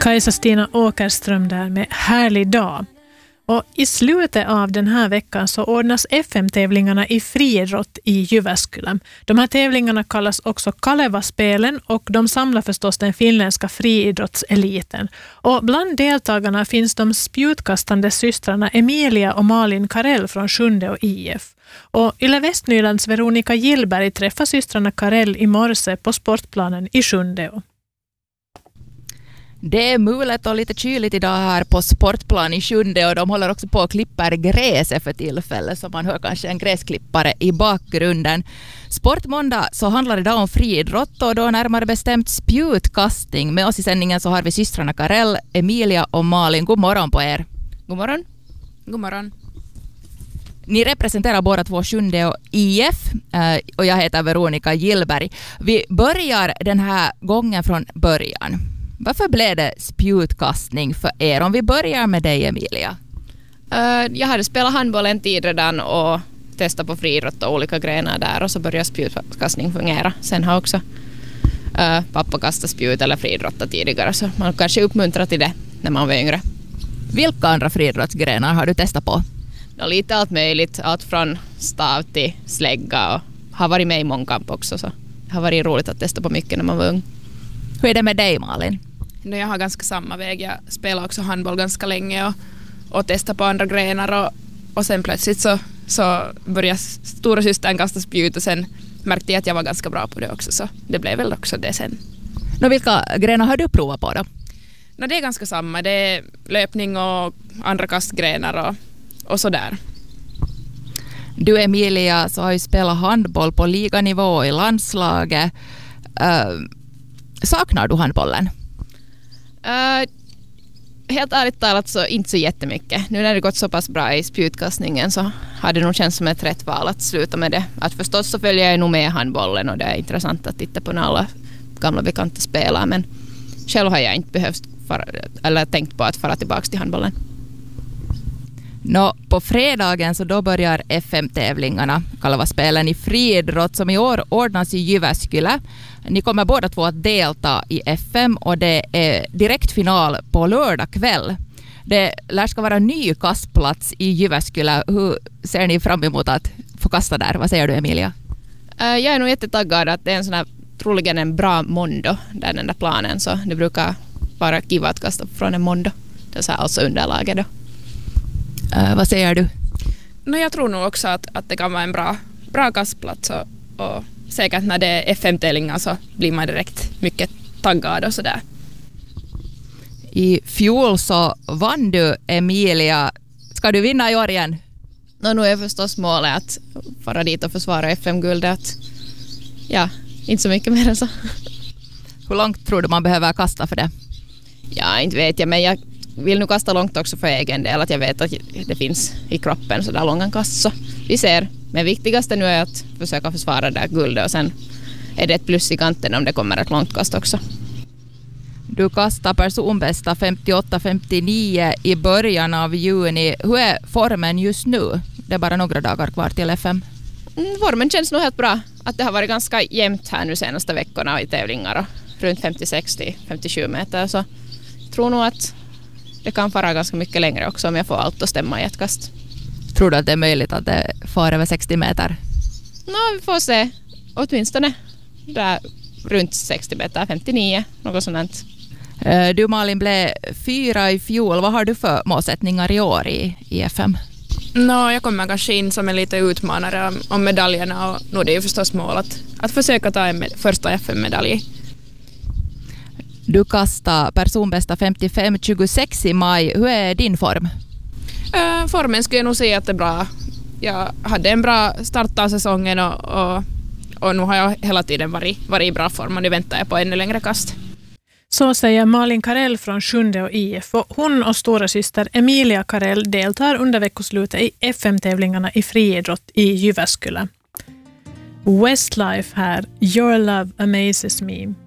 Kajsa-Stina Åkerström där med Härlig dag. Och i slutet av den här veckan så ordnas FM-tävlingarna i friidrott i Jyväskylä. De här tävlingarna kallas också Kaleva-spelen och de samlar förstås den finländska friidrottseliten. Och bland deltagarna finns de spjutkastande systrarna Emilia och Malin Karell från Sjunde och IF. Och Yle Västnylands Veronica Gillberg träffar systrarna Karell i morse på sportplanen i Sjunde. Det är mulet och lite kyligt idag här på sportplan i Sjunde och de håller också på att klippa gräset för tillfället, så man hör kanske en gräsklippare i bakgrunden. Sportmåndag så handlar idag om friidrott och då närmare bestämt spjutkastning. Med oss i sändningen så har vi systrarna Karell, Emilia och Malin. God morgon på er. God morgon. God morgon. Ni representerar båda två Sjunde och IF och jag heter Veronica Gillberg. Vi börjar den här gången från början. Varför blev det spjutkastning för er? Om vi börjar med dig, Emilia. Jag hade spelat handboll en tid redan och testat på friidrott och olika grenar där, och så började spjutkastning fungera. Sen har också pappa kastat spjut eller friidrotta tidigare, så man kanske uppmuntrar till det när man var yngre. Vilka andra friidrottsgrenar har du testat på? Lite allt möjligt, allt från stav till slägga, och har varit med i mångkamp också, så det har varit roligt att testa på mycket när man var ung. Hur är det med dig, Malin? Jag har ganska samma väg. Jag spelar också handboll ganska länge och testar på andra grenar och sen plötsligt så började stora systern kasta spjut och sen märkte jag att jag var ganska bra på det också, så det blev väl också det sen. Vilka grenar har du provat på då? Det är ganska samma. Det är löpning och andra kastgrenar och sådär. Du, Emilia, så har ju spelat handboll på liganivå i landslaget. Saknar du handbollen? Helt ärligt talat så inte så jättemycket. Nu när det gått så pass bra i spjutkastningen så har det nog känts som ett rätt val att sluta med det. Att förstås så följer jag nog med handbollen och det är intressant att titta på när alla gamla bekanta spelar, men själv har jag inte behövt eller tänkt på att fara tillbaka till handbollen. På fredagen så då börjar FM-tävlingarna, Kaleva-spelen i friidrott, som i år ordnas i Jyväskylä. Ni kommer båda två att delta i FM och det är direktfinal på lördag kväll. Det lär ska vara ny kastplats i Jyväskylä. Hur ser ni fram emot att få kasta där? Vad säger du, Emilia? Jag är nog jättetaggad att det är en sån här, troligen en bra mondo där den där planen, så det brukar vara kiva att kasta från en mondo. Det är så här alltså underlaget då. Vad säger du? Jag tror nog också att det kan vara en bra kastplats och säkert när det är FM-tävlingar så blir man direkt mycket taggad och sådär. I fjol så vann du, Emilia. Ska du vinna i år igen? Nu är förstås målet att fara dit och försvara FM-guldet. Ja, inte så mycket mer än så. Hur långt tror du man behöver kasta för det? Ja, inte vet jag, men jag vill nu kasta långt också för egen del, att jag vet att det finns i kroppen så där långa kast, så vi ser. Men viktigaste nu är att försöka försvara det guldet, och sen är det ett plus i kanten om det kommer ett långt kast också. Du kastar personbästa 58-59 i början av juni. Hur är formen just nu? Det är bara några dagar kvar till FM. Formen känns nog helt bra. Att det har varit ganska jämnt här nu senaste veckorna i tävlingar och runt 50-60-57 meter, så jag tror nog att det kan fara ganska mycket längre också om jag får allt att stämma i ett kast. Tror du att det är möjligt att det far över 60 meter? Vi får se. Åtminstone där runt 60 meter, 59, något sådant. Du, Malin, blev 4 i fjol. Vad har du för målsättningar i år i FM? Jag kommer kanske in som en liten utmanare om medaljerna, och nu är det ju förstås mål att försöka ta en första FM-medalj. Du kastar personbästa 55-26 i maj. Hur är din form? Formen skulle jag nog säga att det är bra. Jag hade en bra start av säsongen och nu har jag hela tiden varit i bra form, och nu väntar jag på ännu längre kast. Så säger Malin Karell från Sjunde och IF, och hon och stora syster Emilia Karell deltar under veckoslutet i FM-tävlingarna i friidrott i Jyväskylä. Westlife här, Your Love Amazes Me.